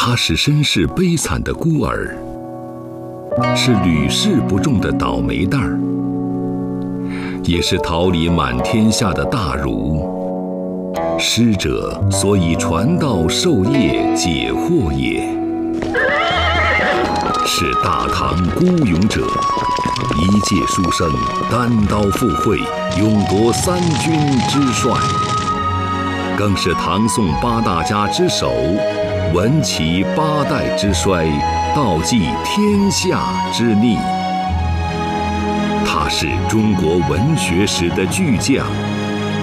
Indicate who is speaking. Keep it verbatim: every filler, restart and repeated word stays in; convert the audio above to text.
Speaker 1: 他是身世悲惨的孤儿，是屡试不中的倒霉蛋儿，也是桃李满天下的大儒。师者，所以传道授业解惑也。是大唐孤勇者，一介书生，单刀赴会，勇夺三军之帅，更是唐宋八大家之首，文齐八代之衰，道济天下之逆。他是中国文学史的巨匠。